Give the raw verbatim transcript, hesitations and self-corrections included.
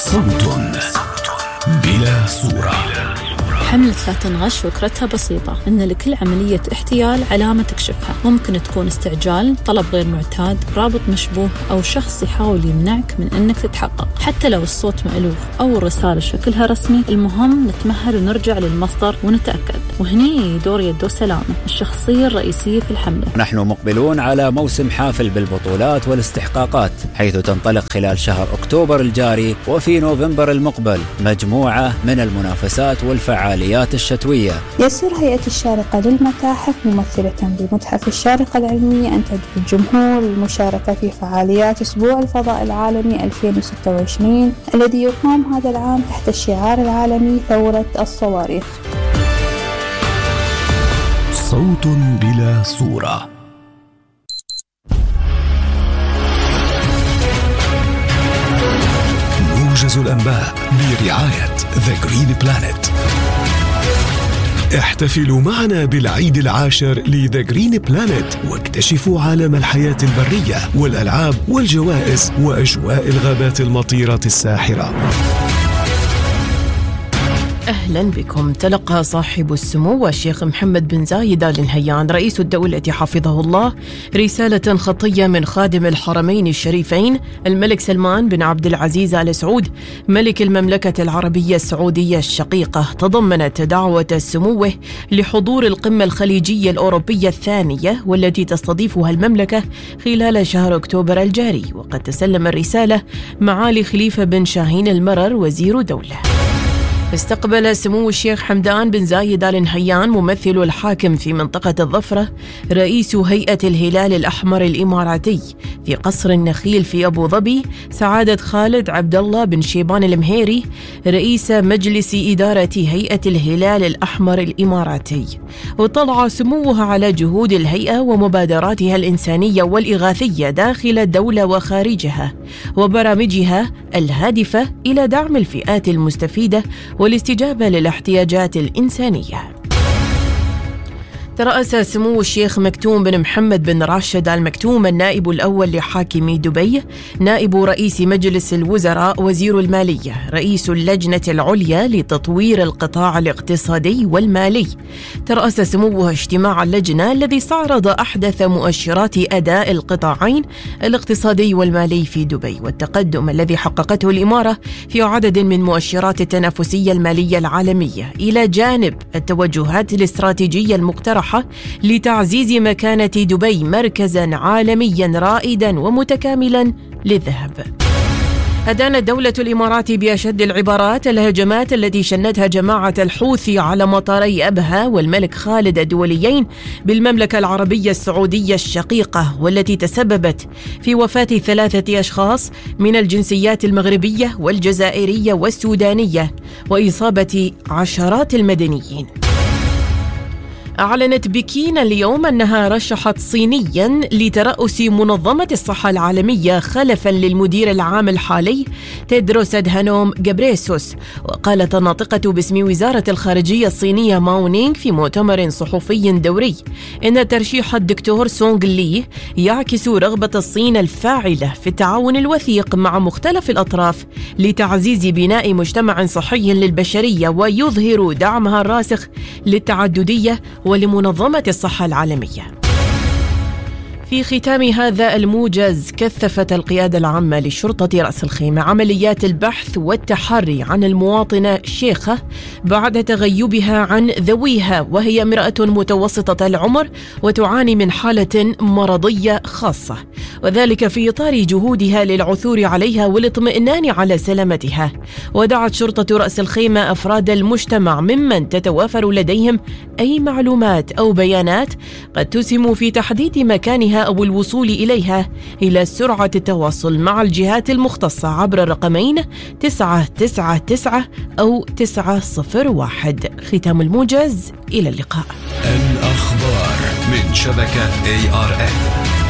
صوت بلا صورة. حملة لا تنغش فكرتها بسيطة، إن لكل عملية احتيال علامة تكشفها. ممكن تكون استعجال، طلب غير معتاد، رابط مشبوه، أو شخص يحاول يمنعك من إنك تتحقق. حتى لو الصوت مألوف أو الرسالة شكلها رسمي، المهم نتمهل ونرجع للمصدر ونتأكد. وهني دور يدو سلامة، الشخصية الرئيسية في الحملة. نحن مقبلون على موسم حافل بالبطولات والاستحقاقات، حيث تنطلق خلال شهر أكتوبر الجاري وفي نوفمبر المقبل مجموعة من المنافسات والفعاليات الشتوية. يسر هيئة الشارقة للمتاحف ممثلة بمتحف الشارقة العلمية أن تدعو الجمهور للمشاركة في فعاليات أسبوع الفضاء العالمي ألفين وستة وعشرين الذي يقام هذا العام تحت الشعار العالمي ثورة الصواريخ. صوت بلا صورة. موجز الأنباء برعاية The Green Planet. احتفلوا معنا بالعيد العاشر لذا جرين بلانت واكتشفوا عالم الحياة البرية والألعاب والجوائز وأجواء الغابات المطيرة الساحرة. أهلا بكم. تلقى صاحب السمو الشيخ محمد بن زايد آل نهيان رئيس الدولة حفظه الله رسالة خطية من خادم الحرمين الشريفين الملك سلمان بن عبد العزيز آل سعود ملك المملكة العربية السعودية الشقيقة، تضمنت دعوة سموه لحضور القمة الخليجية الأوروبية الثانية والتي تستضيفها المملكة خلال شهر أكتوبر الجاري. وقد تسلم الرسالة معالي خليفة بن شاهين المرر وزير دولة. استقبل سمو الشيخ حمدان بن زايد آل نهيان ممثل الحاكم في منطقة الظفرة رئيس هيئة الهلال الأحمر الإماراتي في قصر النخيل في أبو ظبي سعادة خالد عبد الله بن شيبان المهيري رئيس مجلس إدارة هيئة الهلال الأحمر الإماراتي. وطلع سموه على جهود الهيئة ومبادراتها الإنسانية والإغاثية داخل الدولة وخارجها وبرامجها الهادفة إلى دعم الفئات المستفيدة والاستجابة للاحتياجات الإنسانية. ترأس سمو الشيخ مكتوم بن محمد بن راشد آل مكتوم النائب الأول لحاكم دبي نائب رئيس مجلس الوزراء وزير المالية رئيس اللجنة العليا لتطوير القطاع الاقتصادي والمالي. ترأس سموه اجتماع اللجنة الذي استعرض أحدث مؤشرات أداء القطاعين الاقتصادي والمالي في دبي والتقدم الذي حققته الإمارة في عدد من مؤشرات التنافسية المالية العالمية إلى جانب التوجهات الاستراتيجية المقترحة لتعزيز مكانة دبي مركزاً عالمياً رائداً ومتكاملاً للذهب. أدانت دولة الإمارات بأشد العبارات الهجمات التي شنتها جماعة الحوثي على مطاري أبها والملك خالد الدوليين بالمملكة العربية السعودية الشقيقة والتي تسببت في وفاة ثلاثة أشخاص من الجنسيات المغربية والجزائرية والسودانية وإصابة عشرات المدنيين. أعلنت بكين اليوم أنها رشحت صينياً لترأس منظمة الصحة العالمية خلفاً للمدير العام الحالي تيدروس أدهانوم غبريسوس. وقالت الناطقة باسم وزارة الخارجية الصينية ماو نينغ في مؤتمر صحفي دوري إن ترشيح الدكتور سونغ لي يعكس رغبة الصين الفاعلة في التعاون الوثيق مع مختلف الأطراف لتعزيز بناء مجتمع صحي للبشرية ويظهر دعمها الراسخ للتعددية ولمنظمة الصحة العالمية. في ختام هذا الموجز كثفت القيادة العامة لشرطة رأس الخيمة عمليات البحث والتحري عن المواطنة شيخة بعد تغيبها عن ذويها وهي امرأة متوسطة العمر وتعاني من حالة مرضية خاصة، وذلك في إطار جهودها للعثور عليها والاطمئنان على سلامتها. ودعت شرطة رأس الخيمة أفراد المجتمع ممن تتوافر لديهم أي معلومات أو بيانات قد تسهم في تحديد مكانها أو الوصول إليها إلى سرعة التواصل مع الجهات المختصة عبر الرقمين تسعة تسعة تسعة أو تسعة صفر واحد. ختام الموجز، إلى اللقاء. الأخبار من شبكة إيه آر إن.